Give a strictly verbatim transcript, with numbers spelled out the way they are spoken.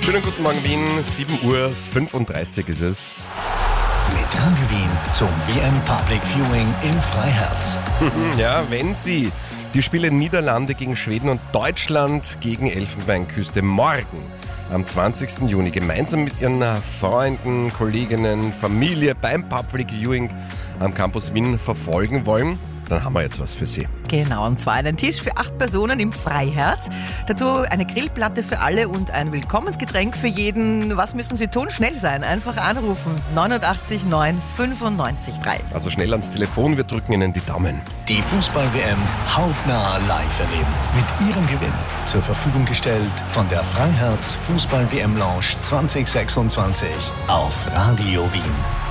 Schönen guten Morgen Wien, sieben Uhr fünfunddreißig ist es. Mit Radio Wien zum W M Public Viewing im Freiherz. Ja, wenn Sie die Spiele Niederlande gegen Schweden und Deutschland gegen Elfenbeinküste morgen am zwanzigsten Juni gemeinsam mit Ihren Freunden, Kolleginnen, Familie beim Public Viewing am Campus Wien verfolgen wollen, dann haben wir jetzt was für Sie. Genau, und zwar einen Tisch für acht Personen im Freiherz. Dazu eine Grillplatte für alle und ein Willkommensgetränk für jeden. Was müssen Sie tun? Schnell sein. Einfach anrufen. neunundachtzig neun fünfundneunzig drei. Also schnell ans Telefon, wir drücken Ihnen die Daumen. Die Fußball-W M hautnah live erleben. Mit Ihrem Gewinn zur Verfügung gestellt von der Freiherz Fußball-W M Lounge zwanzig sechsundzwanzig auf Radio Wien.